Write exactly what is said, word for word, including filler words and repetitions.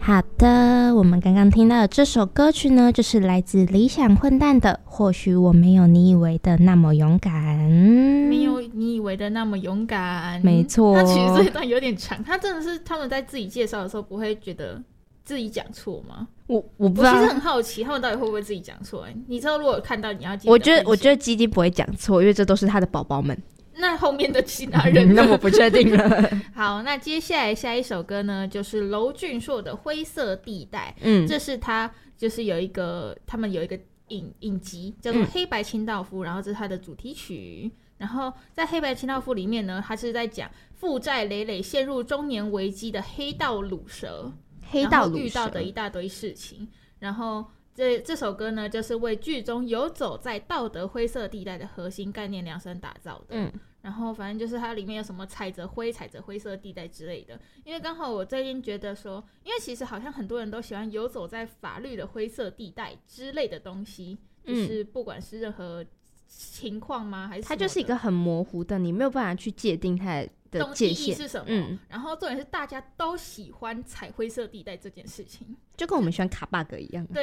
好的，我们刚刚听到的这首歌曲呢，就是来自理想混蛋的《或许我没有你以为的那么勇敢》。 没有你以为的那么勇敢， 没错。 他其实这一段有点长，他真的是他们在自己介绍的时候不会觉得自己讲错吗？ 我我不知道， 我其实很好奇他们到底会不会自己讲错、欸、你知道如果看到你要记得， 我觉得我觉得基基不会讲错，因为这都是他的宝宝们。 那后面的其他人那我不确定了。 好，那接下来下一首歌呢，就是娄俊硕的《灰色地带》。 嗯， 这是他就是有一个他们有一个影影集叫做《黑白清道夫》，嗯，然后这是他的主题曲。然后在《黑白清道夫》里面呢，他是在讲负债累累、陷入中年危机的黑道鲁蛇， 黑道鲁蛇遇到的一大堆事情。然后这这首歌呢，就是为剧中游走在道德灰色地带的核心概念量身打造的。嗯，然后反正就是它里面有什么踩着灰、踩着灰色地带之类的。因为刚好我最近觉得说，因为其实好像很多人都喜欢游走在法律的灰色地带之类的东西，嗯，就是不管是任何情况吗？还是它就是一个很模糊的，你没有办法去界定它的界限意义是什么、嗯、然后重点是大家都喜欢踩灰色地带这件事情， 就跟我们喜欢卡 bug 一样。 对，